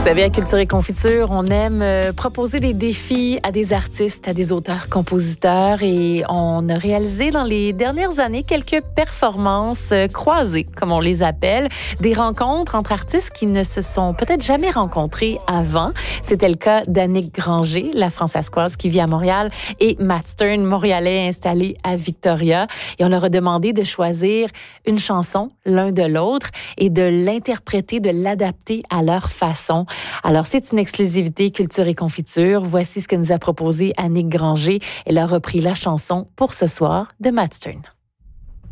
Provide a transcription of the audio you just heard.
Vous savez, à Culture et Confiture, on aime proposer des défis à des artistes, à des auteurs, compositeurs et on a réalisé dans les dernières années quelques performances croisées, comme on les appelle, des rencontres entre artistes qui ne se sont peut-être jamais rencontrés avant. C'était le cas d'Annick Granger, la Françaiscoise qui vit à Montréal, et Matt Stern, Montréalais installé à Victoria. Et on leur a demandé de choisir une chanson l'un de l'autre et de l'interpréter, de l'adapter à leur façon. Alors, c'est une exclusivité Culture et Confiture. Voici ce que nous a proposé Annick Granger. Elle a repris la chanson Pour ce soir de Matt Stern.